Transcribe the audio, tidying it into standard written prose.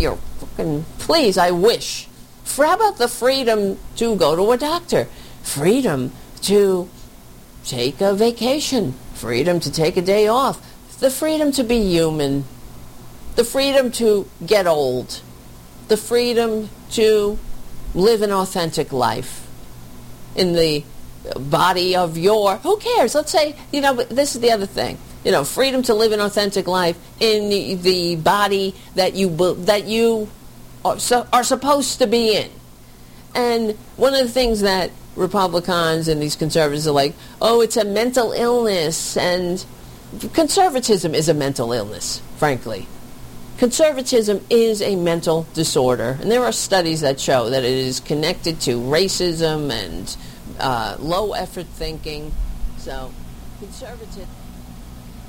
you're fucking, please, I wish. How about the freedom to go to a doctor? Freedom to take a vacation. Freedom to take a day off. The freedom to be human. The freedom to get old. The freedom to live an authentic life in the body of your, who cares? Let's say, this is the other thing. Freedom to live an authentic life in the body that you are supposed to be in. And one of the things that Republicans and these conservatives are like, oh, it's a mental illness, and conservatism is a mental illness, frankly. Conservatism is a mental disorder, and there are studies that show that it is connected to racism and low-effort thinking. So, conservatism...